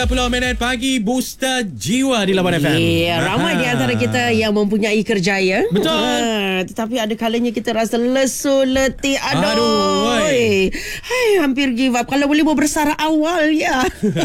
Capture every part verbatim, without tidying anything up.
tiga puluh minit pagi, Booster Jiwa di Lawan F M. Ya, ramai di antara kita yang mempunyai kerjaya. Betul. Ha, tetapi ada kalanya kita rasa lesu, letih. Aduh. Aduh, Hai, hampir give up. Kalau boleh bersara awal ya.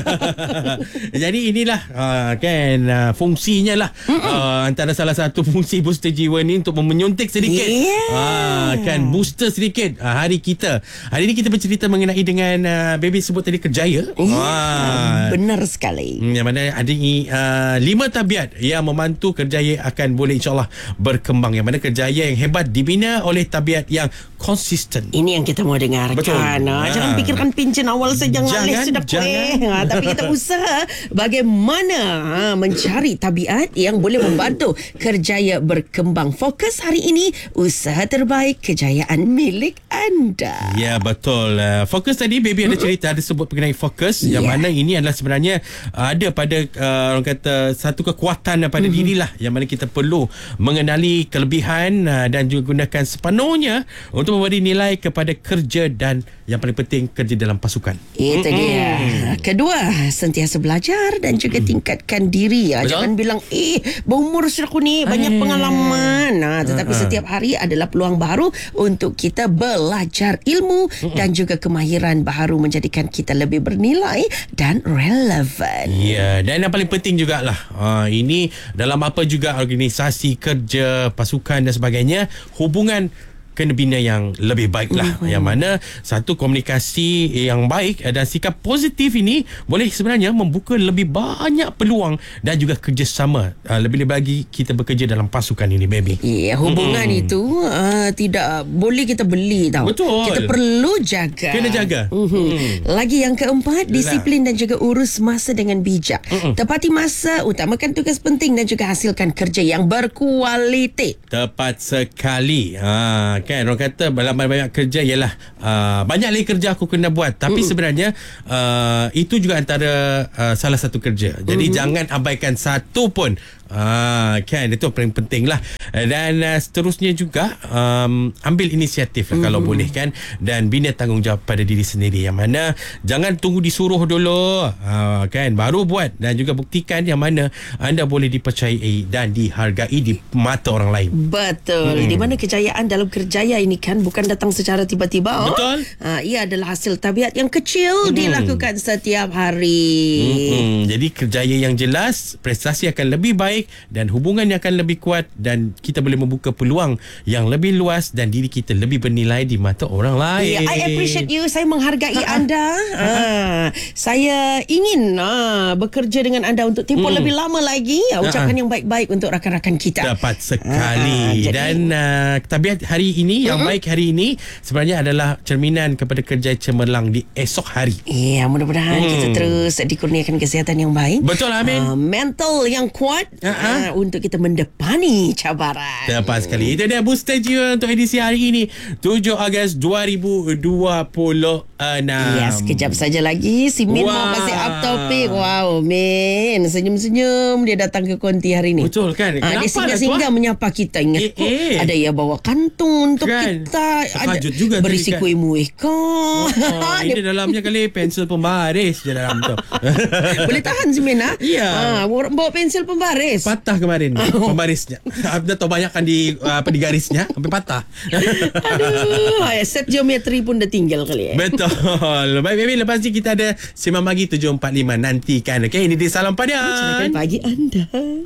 Jadi inilah uh, kan uh, fungsinya lah. Uh, antara salah satu fungsi Booster Jiwa ni untuk menyuntik sedikit. Yeah. Uh, kan booster sedikit uh, hari kita. Hari ni kita bercerita mengenai dengan uh, baby sebut tadi kerjaya. Yeah. Uh, Benar sekali. Yang mana ada uh, lima tabiat yang membantu kerjaya akan boleh insyaAllah berkembang. Yang mana kerjaya yang hebat dibina oleh tabiat yang konsisten. Ini yang kita mau dengarkan. Betul. Ha, Ha. Jangan fikirkan pincin awal saja. Jangan, sudah jangan. ha, tapi kita usaha bagaimana ha, mencari tabiat yang boleh membantu kerjaya berkembang. Fokus hari ini, usaha terbaik kejayaan milik anda. Ya, betul. Uh, fokus tadi baby ada cerita, ada sebut mengenai fokus, Yeah. yang mana ini adalah sebenarnya uh, ada pada uh, orang kata satu kekuatan pada mm-hmm. dirilah, yang mana kita perlu mengenali kelebihan uh, dan juga gunakan sepenuhnya untuk memberi nilai kepada kerja dan yang paling penting kerja dalam pasukan. Itu mm-hmm. dia. Kedua, sentiasa belajar dan juga tingkatkan diri. Ya. Jangan bilang, eh, berumur sudah aku ni, banyak Ayy. pengalaman. Nah, tetapi uh-uh. setiap hari adalah peluang baru untuk kita belajar ilmu uh-uh. dan juga kemahiran baru menjadikan kita lebih bernilai dan relevan. Ya, dan yang paling penting jugalah, uh, ini dalam apa juga organisasi, kerja, pasukan dan sebagainya, hubungan kena bina yang lebih baik lah. Mm-hmm. Yang mana satu komunikasi yang baik dan sikap positif ini boleh sebenarnya membuka lebih banyak peluang dan juga kerjasama. Uh, lebih-lebih lagi kita bekerja dalam pasukan ini, baby. Ya, yeah, hubungan mm-hmm. itu uh, tidak boleh kita beli tau. Betul. Kita perlu jaga. Kena jaga. Mm-hmm. Mm. Lagi yang keempat, disiplin Yalah. dan juga urus masa dengan bijak. Mm-mm. Tepati masa, utamakan tugas penting dan juga hasilkan kerja yang berkualiti. Tepat sekali. Ha, kan orang kata dalam banyak kerja ialah uh, banyak lagi kerja aku kena buat, tapi mm-hmm. sebenarnya uh, itu juga antara uh, salah satu kerja. Jadi mm-hmm. jangan abaikan satu pun. Ah, kan itu paling penting lah. Dan uh, seterusnya juga um, ambil inisiatif lah, mm-hmm. kalau boleh kan, dan bina tanggungjawab pada diri sendiri, yang mana jangan tunggu disuruh dulu, uh, kan baru buat, dan juga buktikan yang mana anda boleh dipercayai dan dihargai di mata orang lain. Betul. Hmm. Di mana kejayaan dalam kerjaya ini kan bukan datang secara tiba-tiba. Betul. Oh? Uh, ia adalah hasil tabiat yang kecil hmm. dilakukan setiap hari. Hmm. Jadi kerjaya yang jelas, prestasi akan lebih baik dan hubungan yang akan lebih kuat, dan kita boleh membuka peluang yang lebih luas dan diri kita lebih bernilai di mata orang lain. Yeah, I appreciate you. Saya menghargai Ha-ha. anda. Ha. Saya ingin ha, bekerja dengan anda untuk tempoh hmm. lebih lama lagi. Ucapan Ha-ha. yang baik-baik untuk rakan-rakan kita. Tepat sekali. Ha, jadi, dan uh, tabiat hari ini yang uh-huh. baik hari ini sebenarnya adalah cerminan kepada kerja cemerlang di esok hari. Ya, yeah, mudah-mudahan hmm. kita terus dikurniakan kesihatan yang baik. Betul, amin. Uh, mental yang kuat. Uh, untuk kita mendepani cabaran. Tepat sekali. Itu dia Booster Jiwa untuk edisi hari ini, tujuh Ogos dua ribu dua puluh enam. Ya, sekejap saja lagi si Min mau kasih up topik. Wow, Min senyum-senyum dia datang ke konti hari ini. Betul kan? Ha, dia singgah-singgah menyapa kita. Ingat, eh, eh. ada yang bawa kantung untuk kan kita. Terkajut juga berisi kan? kuih muih kau. Oh, oh, ini dalamnya kali pensel pembaris je dalam tu. Boleh tahan si Min, ha? Ya. Ha, bawa pensel pembaris. Patah kemarin oh. pembarisnya. Dah tahu banyak kan di apa di garisnya sampai patah. Aduh, set geometri pun dah tinggal kali eh. Betul. Baik baby, lepas ni kita ada Simak Pagi tujuh empat lima, nantikan. Okey, ini di Salam Padan. Ceritakan pagi anda.